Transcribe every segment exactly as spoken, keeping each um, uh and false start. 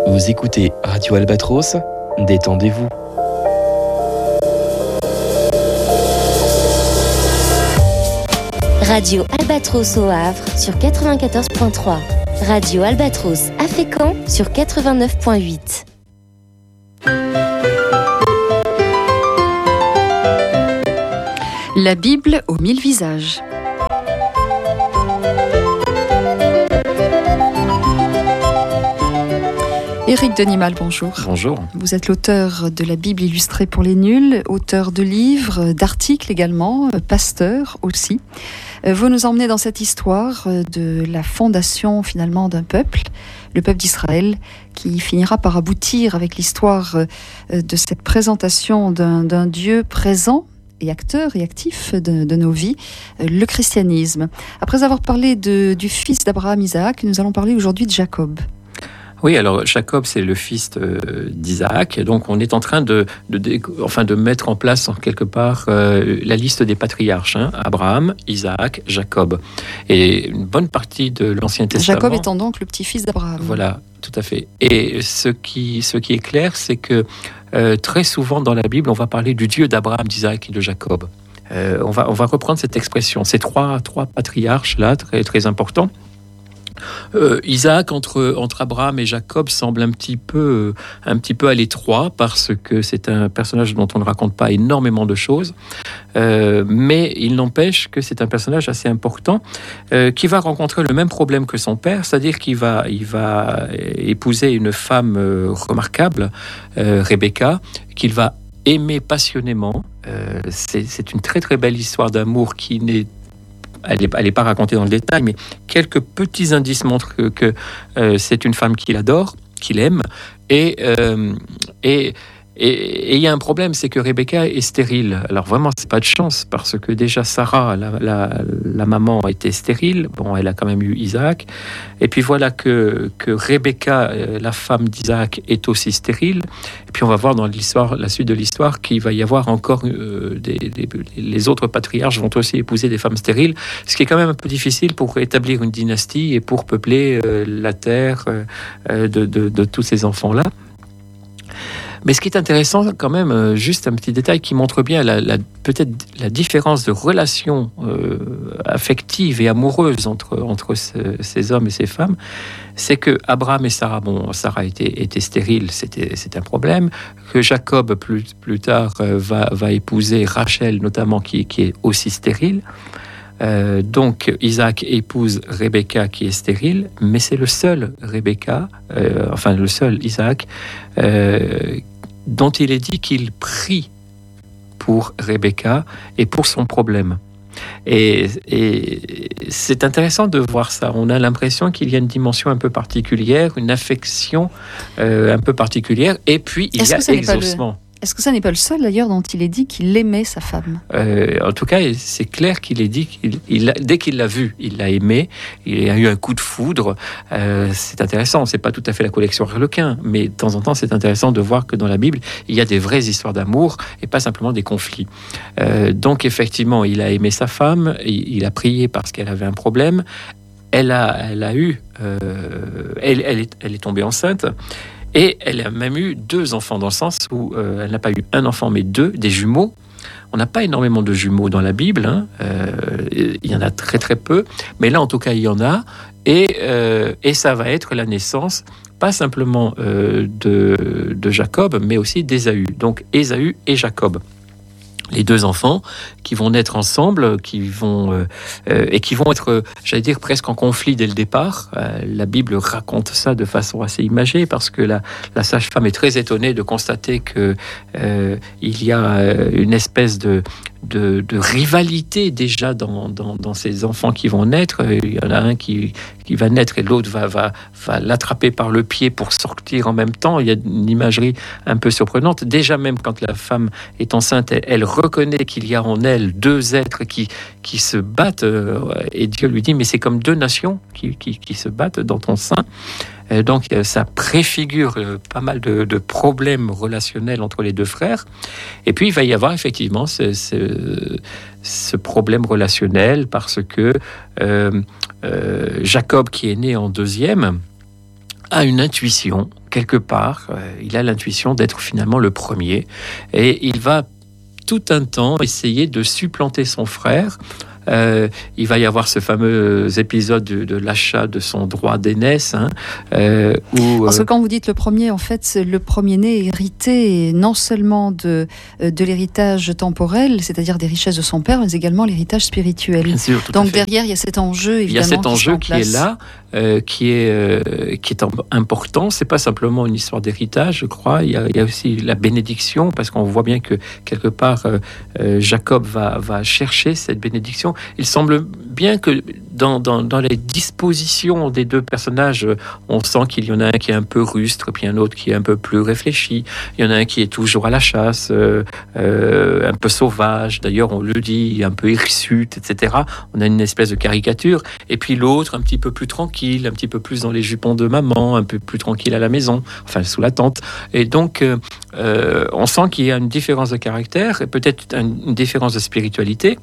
Vous écoutez Radio Albatros, détendez-vous. Radio Albatros au Havre sur quatre-vingt-quatorze virgule trois. Radio Albatros à Fécamp sur quatre-vingt-neuf virgule huit. La Bible aux mille visages. Éric Denimal, bonjour. Bonjour. Vous êtes l'auteur de la Bible illustrée pour les nuls, auteur de livres, d'articles également, pasteur aussi. Vous nous emmenez dans cette histoire de la fondation finalement d'un peuple, le peuple d'Israël, qui finira par aboutir avec l'histoire de cette présentation d'un, d'un Dieu présent et acteur et actif de, de nos vies, le christianisme. Après avoir parlé de, du fils d'Abraham, Isaac, nous allons parler aujourd'hui de Jacob. Oui, alors Jacob, c'est le fils euh, d'Isaac. Donc, on est en train de, de, de, enfin, de mettre en place, en quelque part, euh, la liste des patriarches. Hein, Abraham, Isaac, Jacob. Et une bonne partie de l'Ancien Testament... Jacob étant donc le petit-fils d'Abraham. Voilà, tout à fait. Et ce qui, ce qui est clair, c'est que euh, très souvent dans la Bible, on va parler du Dieu d'Abraham, d'Isaac et de Jacob. Euh, on va, on va reprendre cette expression. Ces trois, trois patriarches-là, très, très importants. Euh, Isaac entre, entre Abraham et Jacob semble un petit peu, un petit peu à l'étroit parce que c'est un personnage dont on ne raconte pas énormément de choses, euh, mais il n'empêche que c'est un personnage assez important euh, qui va rencontrer le même problème que son père, c'est-à-dire qu'il va, il va épouser une femme euh, remarquable, euh, Rebecca, qu'il va aimer passionnément. Euh, c'est, c'est une très très belle histoire d'amour qui n'est Elle n'est pas racontée dans le détail, mais quelques petits indices montrent que, que euh, c'est une femme qu'il adore, qu'il aime. Et euh, et et il y a un problème, c'est que Rebecca est stérile. Alors vraiment, c'est pas de chance, parce que déjà Sarah, la, la, la maman, était stérile. Bon, elle a quand même eu Isaac. Et puis voilà que, que Rebecca, la femme d'Isaac, est aussi stérile. Et puis on va voir dans l'histoire, la suite de l'histoire, qu'il va y avoir encore euh, des, des, les autres patriarches vont aussi épouser des femmes stériles, ce qui est quand même un peu difficile pour établir une dynastie et pour peupler euh, la terre euh, de, de, de tous ces enfants-là. Mais ce qui est intéressant quand même, euh, juste un petit détail qui montre bien la, la, peut-être la différence de relations euh, affectives et amoureuses entre, entre ce, ces hommes et ces femmes, c'est que Abraham et Sarah, bon, Sarah était, était stérile, c'était, c'était un problème, que Jacob plus, plus tard euh, va, va épouser Rachel notamment qui, qui est aussi stérile. Euh, donc Isaac épouse Rebecca qui est stérile, mais c'est le seul Rebecca, euh, enfin le seul Isaac, euh, dont il est dit qu'il prie pour Rebecca et pour son problème. Et, et c'est intéressant de voir ça. On a l'impression qu'il y a une dimension un peu particulière, une affection euh, un peu particulière, et puis il Est-ce y a exaucement. Est-ce que ça n'est pas le seul d'ailleurs dont il est dit qu'il aimait sa femme ? euh, En tout cas, c'est clair qu'il est dit qu'il, il, dès qu'il l'a vue, il l'a aimée. Il a eu un coup de foudre. Euh, c'est intéressant. C'est pas tout à fait la collection Harlequin, mais de temps en temps, c'est intéressant de voir que dans la Bible, il y a des vraies histoires d'amour et pas simplement des conflits. Euh, donc effectivement, il a aimé sa femme. Il, il a prié parce qu'elle avait un problème. Elle a, elle a eu, euh, elle, elle, est, elle est tombée enceinte. Et elle a même eu deux enfants, dans le sens où euh, elle n'a pas eu un enfant, mais deux, des jumeaux. On n'a pas énormément de jumeaux dans la Bible, hein. euh, il y en a très très peu, mais là en tout cas il y en a, et, euh, et ça va être la naissance, pas simplement euh, de, de Jacob, mais aussi d'Ésaü, donc Ésaü et Jacob. Les deux enfants qui vont naître ensemble, qui vont euh, euh, et qui vont être, euh, j'allais dire, presque en conflit dès le départ. Euh, la Bible raconte ça de façon assez imagée, parce que la, la sage-femme est très étonnée de constater que euh, il y a une espèce de De, de rivalité déjà dans, dans, dans ces enfants qui vont naître. Il y en a un qui, qui va naître et l'autre va, va, va l'attraper par le pied pour sortir en même temps. Il y a une imagerie un peu surprenante. Déjà, même quand la femme est enceinte, elle, elle reconnaît qu'il y a en elle deux êtres qui, qui se battent, et Dieu lui dit, mais c'est comme deux nations qui, qui, qui se battent dans ton sein. Donc ça préfigure pas mal de, de problèmes relationnels entre les deux frères. Et puis il va y avoir effectivement ce, ce, ce problème relationnel parce que euh, euh, Jacob, qui est né en deuxième, a une intuition quelque part, euh, il a l'intuition d'être finalement le premier. Et il va tout un temps essayer de supplanter son frère. Euh, il va y avoir ce fameux épisode de, de l'achat de son droit d'aînesse. Hein, euh, où, Parce que quand vous dites le premier, en fait, le premier-né héritait non seulement de, de l'héritage temporel, c'est-à-dire des richesses de son père, mais également l'héritage spirituel. Bien sûr, tout Donc à fait. derrière, il y a cet enjeu, évidemment. Il y a cet qui enjeu qui est là, euh, qui est, euh, qui est important. C'est pas simplement une histoire d'héritage, je crois. Il y a, il y a aussi la bénédiction, parce qu'on voit bien que quelque part, euh, euh, Jacob va, va chercher cette bénédiction. Il semble bien que dans, dans, dans les dispositions des deux personnages, on sent qu'il y en a un qui est un peu rustre, puis un autre qui est un peu plus réfléchi. Il y en a un qui est toujours à la chasse, euh, euh, un peu sauvage, d'ailleurs on le dit, un peu hirsute, et cetera. On a une espèce de caricature. Et puis l'autre, un petit peu plus tranquille, un petit peu plus dans les jupons de maman, un peu plus tranquille à la maison, enfin sous la tente. Et donc, euh, euh, on sent qu'il y a une différence de caractère, et peut-être une différence de spiritualité.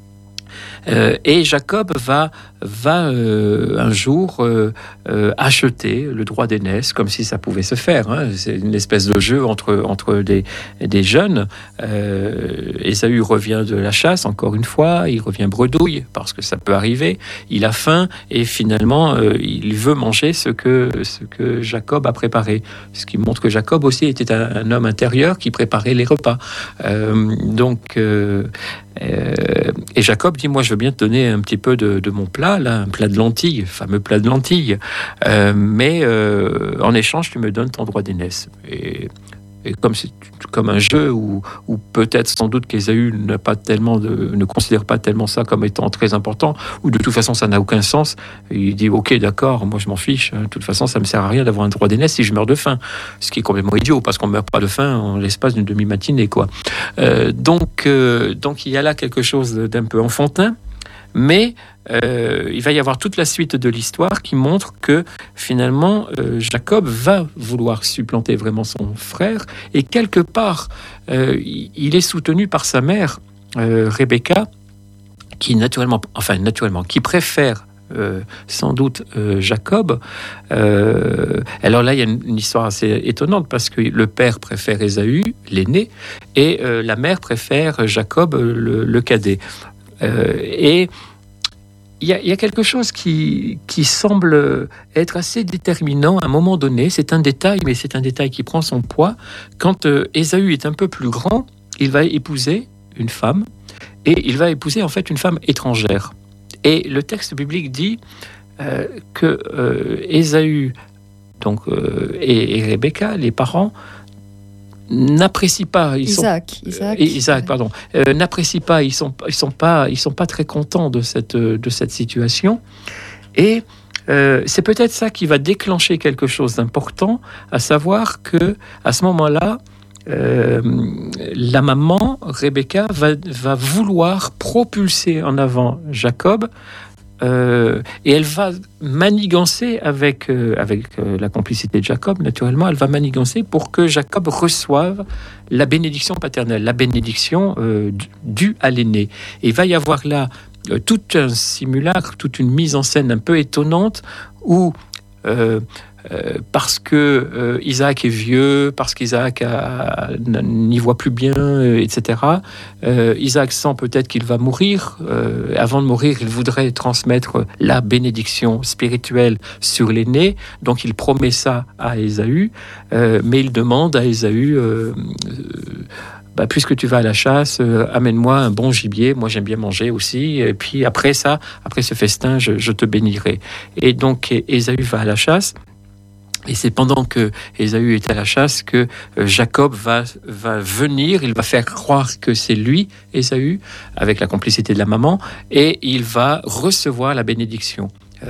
Euh, et Jacob va, va euh, un jour euh, euh, acheter le droit d'aînesse, comme si ça pouvait se faire. Hein. C'est une espèce de jeu entre, entre des, des jeunes. Euh, Ésaü revient de la chasse, encore une fois, il revient bredouille, parce que ça peut arriver. Il a faim, et finalement, euh, il veut manger ce que, ce que Jacob a préparé. Ce qui montre que Jacob aussi était un, un homme intérieur qui préparait les repas. Euh, donc... Euh, Euh, et Jacob dit, moi je veux bien te donner un petit peu de, de mon plat, là, un plat de lentilles, fameux plat de lentilles, euh, mais euh, en échange tu me donnes ton droit d'aînesse. Et, et comme c'est comme un jeu où, où peut-être sans doute qu'Ésaü n'a pas tellement de, ne considère pas tellement ça comme étant très important, ou de toute façon ça n'a aucun sens, il dit ok d'accord, moi je m'en fiche, de toute façon ça me sert à rien d'avoir un droit d'aînesse si je meurs de faim, ce qui est complètement idiot parce qu'on ne meurt pas de faim en l'espace d'une demi-matinée quoi. Euh, donc, euh, donc il y a là quelque chose d'un peu enfantin, mais euh, il va y avoir toute la suite de l'histoire qui montre que finalement euh, Jacob va vouloir supplanter vraiment son frère, et quelque part euh, il est soutenu par sa mère euh, Rebecca, qui naturellement, enfin naturellement, qui préfère Euh, sans doute euh, Jacob. Euh, alors là, il y a une, une histoire assez étonnante parce que le père préfère Ésaü, l'aîné, et euh, la mère préfère Jacob, le, le cadet. Euh, et il y, y a quelque chose qui, qui semble être assez déterminant à un moment donné. C'est un détail, mais c'est un détail qui prend son poids. Quand euh, Ésaü est un peu plus grand, il va épouser une femme, et il va épouser en fait une femme étrangère. Et le texte biblique dit euh, que euh, Ésaü donc, euh, et, et Rebecca, les parents, n'apprécient pas. Ils Isaac, sont, Isaac, euh, Isaac, pardon, euh, n'apprécient pas. Ils sont, ils sont pas, ils sont pas très contents de cette, de cette situation. Et euh, c'est peut-être ça qui va déclencher quelque chose d'important, à savoir que à ce moment-là, Euh, la maman, Rebecca, va, va vouloir propulser en avant Jacob, euh, et elle va manigancer avec, euh, avec euh, la complicité de Jacob, naturellement, elle va manigancer pour que Jacob reçoive la bénédiction paternelle, la bénédiction euh, due à l'aîné. Et il va y avoir là euh, tout un simulacre, toute une mise en scène un peu étonnante, où euh, Euh, parce que euh, Isaac est vieux, parce qu'Isaac a, n'y voit plus bien, euh, et cetera. Euh, Isaac sent peut-être qu'il va mourir. Euh, avant de mourir, il voudrait transmettre la bénédiction spirituelle sur l'aîné. Donc il promet ça à Ésaü, euh, mais il demande à Ésaü... Euh, euh, Bah, puisque tu vas à la chasse, euh, amène-moi un bon gibier. Moi, j'aime bien manger aussi. Et puis après ça, après ce festin, je, je te bénirai. Et donc, Ésaü va à la chasse. Et c'est pendant que Ésaü est à la chasse que euh, Jacob va, va venir, il va faire croire que c'est lui, Ésaü, avec la complicité de la maman, et il va recevoir la bénédiction.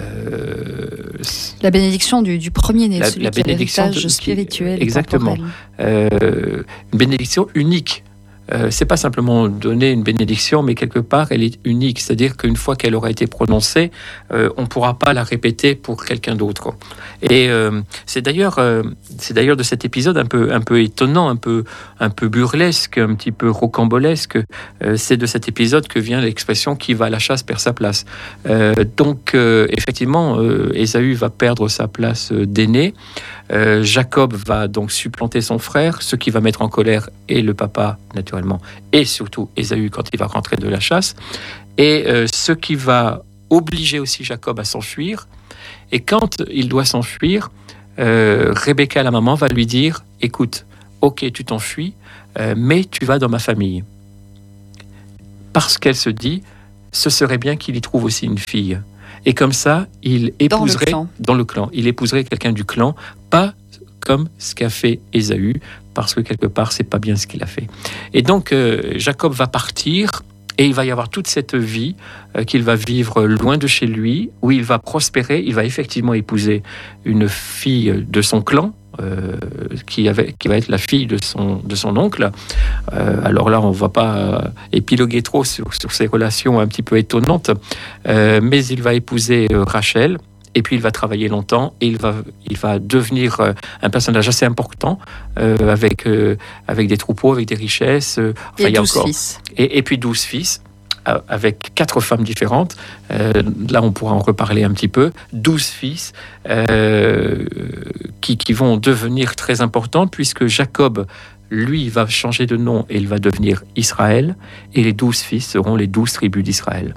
Euh, la bénédiction du, du premier-né, la, celui la qui a bénédiction l'héritage de, spirituel. Exactement. Euh, une bénédiction unique. euh, c'est pas simplement donner une bénédiction, mais quelque part, elle est unique. C'est-à-dire qu'une fois qu'elle aura été prononcée, euh, on ne pourra pas la répéter pour quelqu'un d'autre. Et euh, c'est d'ailleurs, euh, c'est d'ailleurs de cet épisode un peu, un peu étonnant, un peu, un peu burlesque, un petit peu rocambolesque. Euh, c'est de cet épisode que vient l'expression « qui va à la chasse perd sa place ». Euh, donc, euh, effectivement, euh, Ésaü va perdre sa place d'aîné. Euh, Jacob va donc supplanter son frère, ce qui va mettre en colère et le papa, naturellement, et surtout Ésaü quand il va rentrer de la chasse, et euh, ce qui va obliger aussi Jacob à s'enfuir. Et quand il doit s'enfuir, euh, Rebecca, la maman, va lui dire « Écoute, ok, tu t'enfuis, euh, mais tu vas dans ma famille. » Parce qu'elle se dit « Ce serait bien qu'il y trouve aussi une fille. » Et comme ça, il épouserait dans le clan, dans le clan. Il épouserait quelqu'un du clan, pas comme ce qu'a fait Ésaü, parce que quelque part, c'est pas bien ce qu'il a fait. Et donc, euh, Jacob va partir, et il va y avoir toute cette vie euh, qu'il va vivre loin de chez lui, où il va prospérer. Il va effectivement épouser une fille de son clan, euh, qui, avait, qui va être la fille de son, de son oncle. Euh, alors là, on ne va pas euh, épiloguer trop sur, sur ces relations un petit peu étonnantes, euh, mais il va épouser euh, Rachel, et puis il va travailler longtemps, et il va, il va devenir euh, un personnage assez important, euh, avec, euh, avec des troupeaux, avec des richesses. Euh, enfin, et douze fils. Et, et puis douze fils. Avec quatre femmes différentes, euh, là on pourra en reparler un petit peu, douze fils euh, qui, qui vont devenir très importants, puisque Jacob, lui, va changer de nom et il va devenir Israël, et les douze fils seront les douze tribus d'Israël.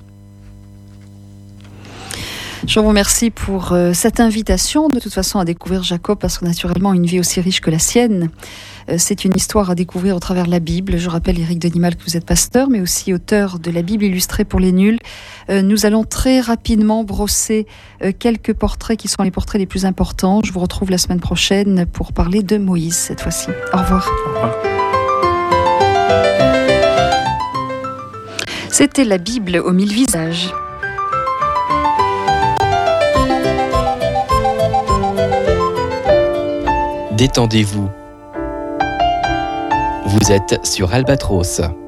Je vous remercie pour euh, cette invitation, de toute façon, à découvrir Jacob, parce que naturellement, une vie aussi riche que la sienne, euh, c'est une histoire à découvrir au travers de la Bible. Je rappelle, Éric Denimal, que vous êtes pasteur, mais aussi auteur de la Bible illustrée pour les nuls. Euh, nous allons très rapidement brosser euh, quelques portraits qui sont les portraits les plus importants. Je vous retrouve la semaine prochaine pour parler de Moïse, cette fois-ci. Au revoir. Au revoir. C'était la Bible aux mille visages. Détendez-vous. Vous êtes sur Albatros.